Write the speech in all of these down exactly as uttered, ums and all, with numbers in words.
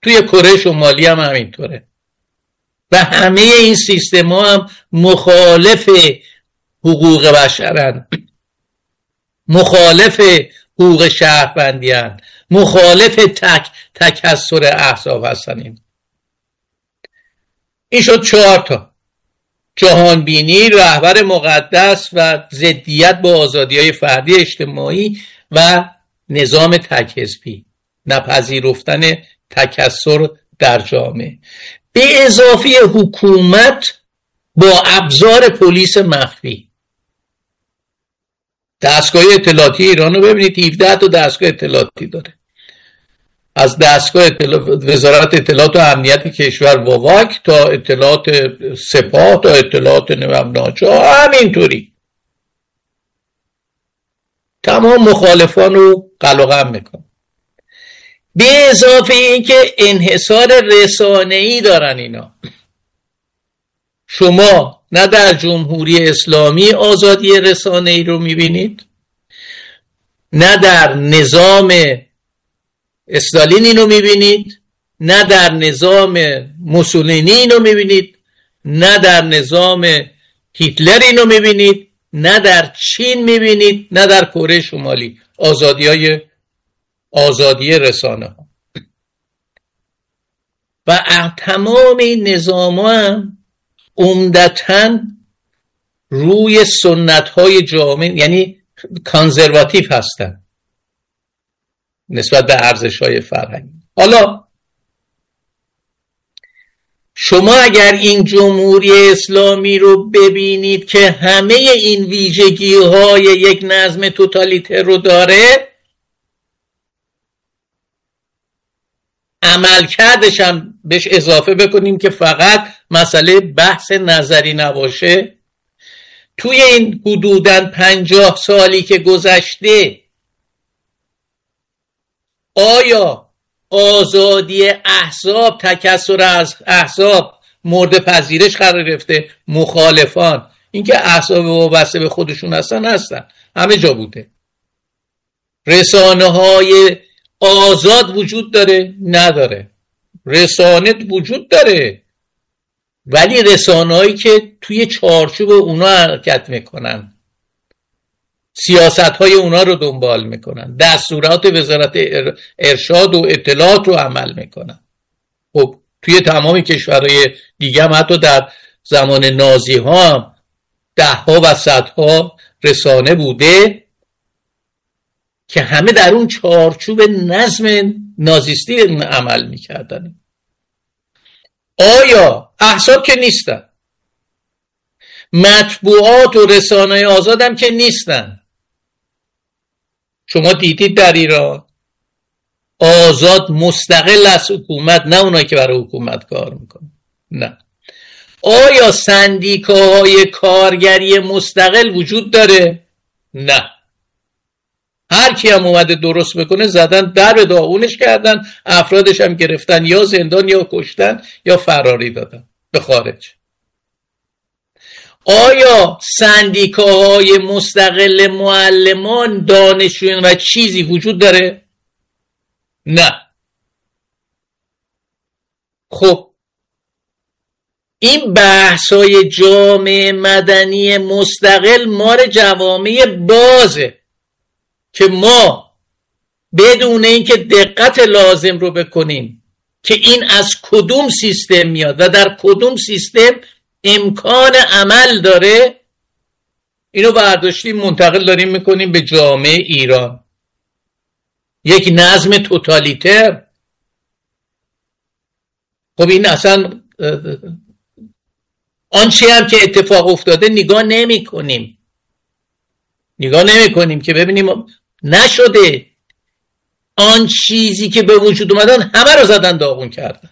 توی کره شمالی هم همینطوره و همه این سیستم ها هم مخالف حقوق بشرن، مخالف حقوق شهروندیان، مخالف تک تکثر احزاب هستن. این این شد چهار تا: جهانبینی، رهبر مقدس و ضدیت با آزادی‌های فردی اجتماعی و نظام تک حزبی، نپذیرفتن تکثر در جامعه، به اضافه حکومت با ابزار پلیس مخفی. دستگاه اطلاعاتی ایران رو ببینید، هفده تا دستگاه اطلاعاتی داره، از دستگاه اطلاع... وزارت اطلاعات و امنیت کشور واواک تا اطلاعات سپاه تا اطلاعات ناچار، همینطوری تمام مخالفان رو قلقم میکن. به اضافه این که انحصار رسانه‌ای دارن اینا. شما نه در جمهوری اسلامی آزادی رسانه‌ای رو میبینید، نه در نظام استالین اینو میبینید، نه در نظام موسولینی اینو میبینید، نه در نظام هیتلر اینو میبینید، نه در چین میبینید، نه در کره شمالی. آزادی های آزادی رسانه ها و تمام این نظام ها هم عمدتاً روی سنت های جامعه، یعنی کانزرواتیو هستن نسبت به ارزش های فرهنگی. حالا شما اگر این جمهوری اسلامی رو ببینید که همه این ویژگی های یک نظم توتالیتر رو داره، عملکردش هم بهش اضافه بکنیم که فقط مسئله بحث نظری نباشه، توی این حدوداً پنجاه سالی که گذشته آیا آزادی احزاب، تکثر از احزاب مورد پذیرش قرار گرفته؟ مخالفان، اینکه احزاب وابسته به خودشون هستن هستن، همه جا بوده. رسانه های آزاد وجود داره؟ نداره. رسانه وجود داره، ولی رسانه هایی که توی چارچوب اونا حرکت میکنن، سیاست های اونا رو دنبال میکنن، دستورات وزارت ارشاد و اطلاعات رو عمل میکنن. خب توی تمام کشورهای دیگه هم حتی در زمان نازی ها هم ده ها و صد ها رسانه بوده که همه در اون چارچوب نظم نازیستی عمل میکردن. آیا احزاب که نیستن، مطبوعات و رسانه آزاد هم که نیستن. شما دیدید در ایران آزاد مستقل از حکومت، نه اونایی که برای حکومت کار میکنن، نه. آیا سندیکاهای کارگری مستقل وجود داره؟ نه. هر کی هم اومده درست بکنه زدن در به داغونش کردن، افرادش هم گرفتن یا زندان یا کشتن یا فراری دادن به خارج. آیا سندیکاهای مستقل معلمان، دانشجویان و چیزی وجود داره؟ نه. خب این بحث‌های جامعه مدنی مستقل مال جوامع بازه که ما بدون اینکه دقت لازم رو بکنیم که این از کدوم سیستم میاد و در کدوم سیستم امکان عمل داره، اینو برداشتیم منتقل داریم میکنیم به جامعه ایران، یک نظم توتالیتر. خب این اصلا آنچه هم که اتفاق افتاده نگاه نمی کنیم نگاه نمی کنیم که ببینیم نشده. آن چیزی که به وجود اومدن همه رو زدن داغون کردن.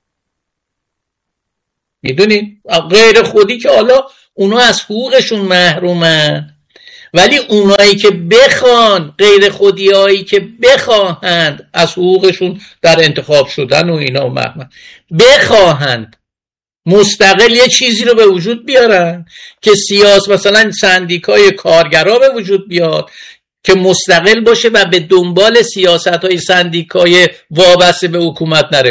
میدونید غیر خودی که حالا اونا از حقوقشون محرومن، ولی اونایی که بخوان، غیر خودی هایی که بخواهند از حقوقشون در انتخاب شدن و اینا و محروم بخواهند مستقل یه چیزی رو به وجود بیارن که سیاست، مثلا سندیکای کارگرها به وجود بیاد که مستقل باشه و به دنبال سیاست های سندیکای وابسته به حکومت نره.